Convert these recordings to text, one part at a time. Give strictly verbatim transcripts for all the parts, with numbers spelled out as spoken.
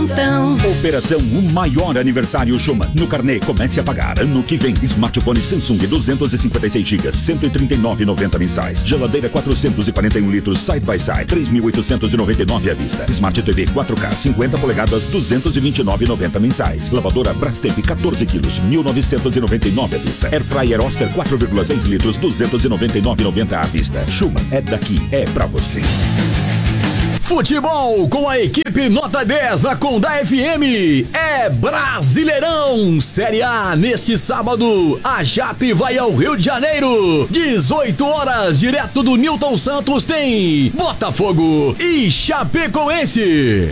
montão. Operação O Maior Aniversário Schumann. No carnê, comece a pagar. Ano que vem, smartphone Samsung duzentos e cinquenta e seis gigas, cento e trinta e nove reais e noventa mensais. Geladeira quatrocentos e quarenta e um litros side by side, três mil oitocentos e noventa e nove à vista. Smart T V quatro K cinquenta polegadas, duzentos e vinte e nove reais e noventa mensais. Lavadora Brastemp quatorze quilos, mil novecentos e noventa e nove à vista. Air Fryer Oster quatro vírgula seis litros, duzentos e noventa e nove reais e noventa à vista. Schumann é daqui, é pra você. Futebol com a equipe Nota dez da Condá F M. É Brasileirão Série A. Neste sábado, a Jape vai ao Rio de Janeiro. dezoito horas, direto do Newton Santos, tem Botafogo e Chapecoense.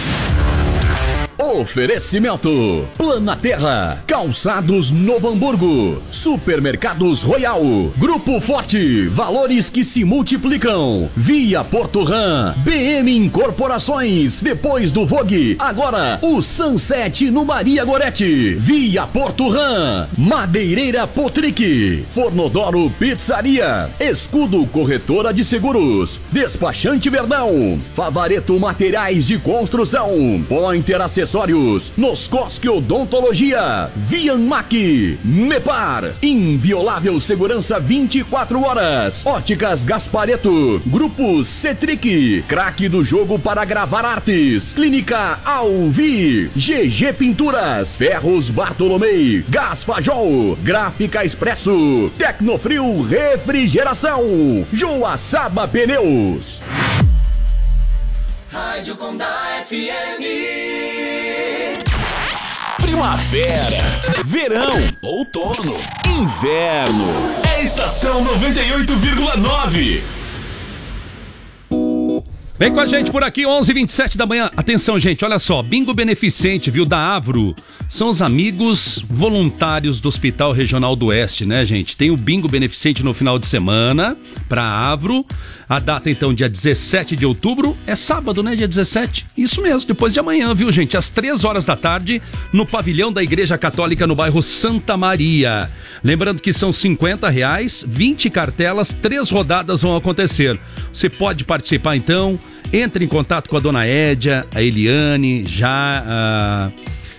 Oferecimento: Planaterra, Calçados Novo Hamburgo, Supermercados Royal, Grupo Forte, valores que se multiplicam, Via Porto Ram, B M Incorporações, depois do Vogue, agora o Sunset no Maria Gorete, Via Porto Ram, Madeireira Potric, Fornodoro Pizzaria, Escudo Corretora de Seguros, Despachante Verdão, Favareto Materiais de Construção, Pointer Acessórios, Noscosque Odontologia, Vianmac, Mepar, Inviolável Segurança vinte e quatro horas, Óticas Gaspareto, Grupo Cetric, Craque do Jogo para Gravar Artes, Clínica Alvi, G G Pinturas, Ferros Bartolomei, Gás Fajol, Gráfica Expresso, Tecnofrio Refrigeração, Joaçaba Pneus. Rádio Condá F M. Primavera, verão, outono, inverno. É Estação noventa e oito vírgula nove. Vem com a gente por aqui, onze e vinte e sete da manhã. Atenção, gente, olha só. Bingo beneficente, viu, da Avro. São os amigos voluntários do Hospital Regional do Oeste, né, gente? Tem o bingo beneficente no final de semana pra Avro. A data, então, dia dezessete de outubro. É sábado, né, dia dezessete? Isso mesmo, depois de amanhã, viu, gente? Às três horas da tarde, no pavilhão da Igreja Católica, no bairro Santa Maria. Lembrando que são cinquenta reais, vinte cartelas, três rodadas vão acontecer. Você pode participar, então. Entre em contato com a dona Édia, a Eliane, já a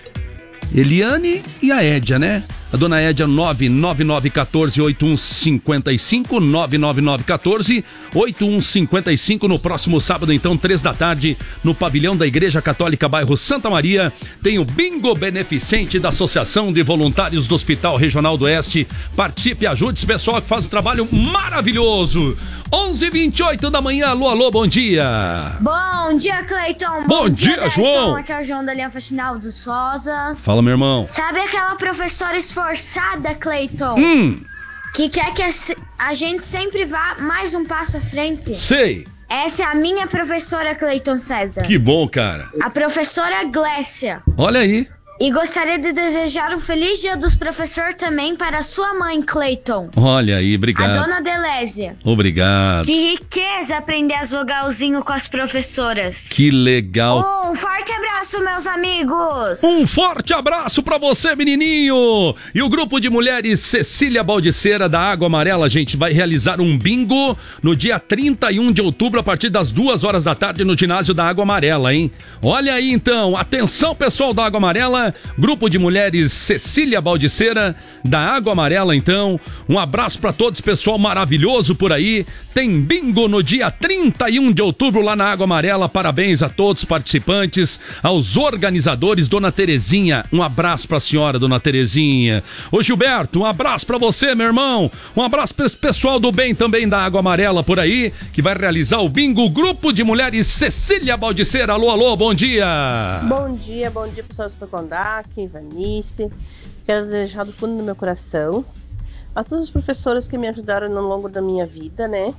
Eliane e a Édia, né? A dona Édia, nove nove nove um quatro oito um cinco cinco, nove nove nove um quatro oito um cinco cinco. No próximo sábado, então, três da tarde, no pavilhão da Igreja Católica, bairro Santa Maria, tem o bingo beneficente da Associação de Voluntários do Hospital Regional do Oeste. Participe e ajude esse pessoal que faz um trabalho maravilhoso. onze e vinte e oito da manhã, alô, alô, bom dia. Bom dia, Cleiton. Bom, bom dia, dia João. Aqui é o João da linha Faxinal dos Sozas. Fala, meu irmão. Sabe aquela professora esforçada, Cleiton? Hum. Que quer que a gente sempre vá mais um passo à frente? Sei. Essa é a minha professora, Cleiton César. Que bom, cara. A professora Glécia. Olha aí. E gostaria de desejar um feliz dia dos professores também para sua mãe, Cleiton. Olha aí, obrigado. A dona Delésia. Obrigado. Que riqueza aprender as vogalzinhos com as professoras. Que legal. Um forte abraço, meus amigos. Um forte abraço pra você, menininho. E o grupo de mulheres Cecília Baldiceira da Água Amarela, gente, vai realizar um bingo no dia trinta e um de outubro, a partir das duas horas da tarde, no ginásio da Água Amarela, hein? Olha aí, então. Atenção, pessoal da Água Amarela. Grupo de mulheres Cecília Baldiceira da Água Amarela, então. Um abraço pra todos, pessoal maravilhoso por aí. Tem bingo no dia trinta e um de outubro lá na Água Amarela. Parabéns a todos os participantes, aos organizadores. Dona Terezinha, um abraço pra senhora, Dona Terezinha. Ô Gilberto, um abraço pra você, meu irmão. Um abraço pra esse pessoal do bem também da Água Amarela por aí, que vai realizar o bingo. Grupo de mulheres Cecília Baldiceira. Alô, alô, bom dia. Bom dia, bom dia, pessoal do Condá. Aqui, Vanice, quero desejar do fundo do meu coração a todos os professores que me ajudaram ao longo da minha vida, né?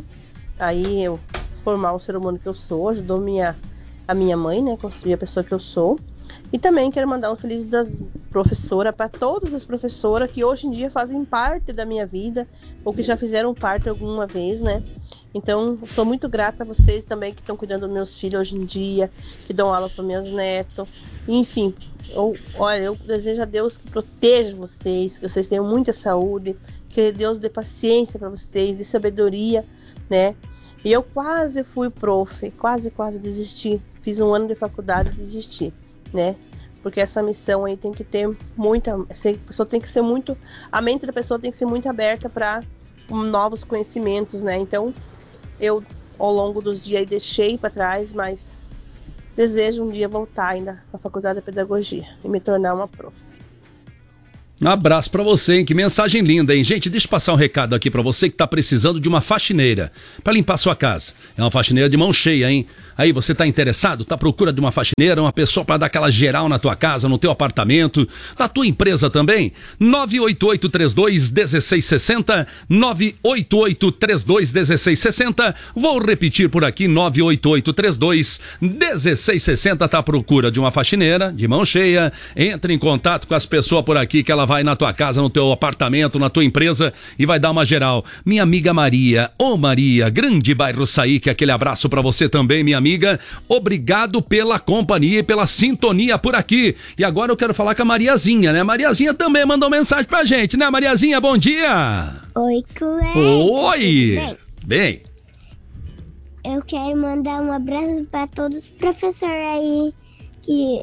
Aí eu formar o ser humano que eu sou, ajudou minha, a minha mãe, né? Construir a pessoa que eu sou. E também quero mandar um feliz das professoras para todas as professoras que hoje em dia fazem parte da minha vida ou que já fizeram parte alguma vez, né? Então, sou muito grata a vocês também que estão cuidando dos meus filhos hoje em dia, que dão aula para meus netos. Enfim, eu, olha, eu desejo a Deus que proteja vocês, que vocês tenham muita saúde, que Deus dê paciência para vocês, dê sabedoria, né? E eu quase fui prof, quase, quase desisti. Fiz um ano de faculdade e desisti. né? Porque essa missão aí tem que ter muita, a pessoa tem que ser muito, a mente da pessoa tem que ser muito aberta para novos conhecimentos, né? Então, eu ao longo dos dias deixei para trás, mas desejo um dia voltar ainda à Faculdade de Pedagogia e me tornar uma prof. Um abraço pra você, hein? Que mensagem linda, hein? Gente, deixa eu passar um recado aqui pra você que tá precisando de uma faxineira pra limpar sua casa. É uma faxineira de mão cheia, hein? Aí, você tá interessado? Tá à procura de uma faxineira, uma pessoa pra dar aquela geral na tua casa, no teu apartamento, na tua empresa também? nove oito oito três dois um seis seis zero zero, nove oito oito três dois um seis seis zero zero. Vou repetir por aqui, nove oito oito três dois um seis seis zero zero. Tá à procura de uma faxineira de mão cheia? Entre em contato com as pessoas por aqui que ela vai na tua casa, no teu apartamento, na tua empresa e vai dar uma geral. Minha amiga Maria, ô Maria, grande bairro Saíque, aquele abraço pra você também, minha amiga. Obrigado pela companhia e pela sintonia por aqui. E agora eu quero falar com a Mariazinha, né? Mariazinha também mandou mensagem pra gente, né? Mariazinha, bom dia! Oi, Cleide. Oi! Bem, eu quero mandar um abraço pra todos os professores aí que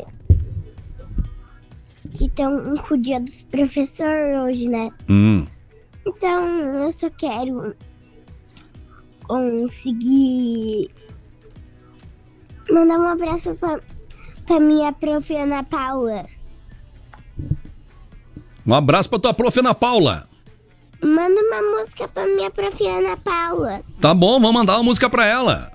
que estão com o dia dos professores hoje, né? Hum. Então, eu só quero conseguir mandar um abraço pra, pra minha prof. Ana Paula. Um abraço pra tua prof. Ana Paula. Manda uma música pra minha prof. Ana Paula. Tá bom, vamos mandar uma música pra ela.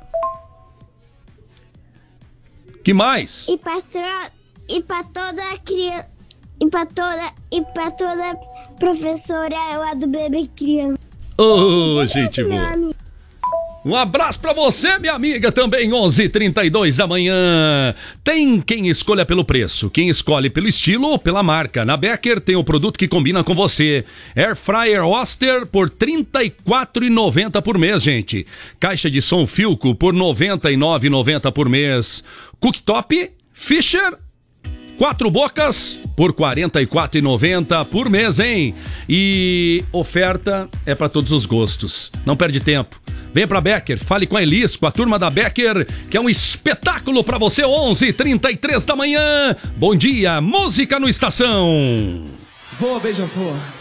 Que mais? E pra, e pra toda criança. E pra toda, e pra toda professora lá do Bebê Criança. Ô, oh, gente boa. Um abraço pra você, minha amiga, também, onze e trinta e dois da manhã. Tem quem escolha pelo preço, quem escolhe pelo estilo ou pela marca. Na Becker tem o produto que combina com você. Air Fryer Oster por trinta e quatro reais e noventa centavos por mês, gente. Caixa de som Philco por noventa e nove reais e noventa centavos por mês. Cooktop Fisher Quatro bocas por quarenta e quatro reais e noventa centavos por mês, hein? E oferta é para todos os gostos. Não perde tempo. Vem pra Becker, fale com a Elis, com a turma da Becker, que é um espetáculo pra você, onze e trinta e três da manhã. Bom dia, música no Estação. Voa, beija-flor.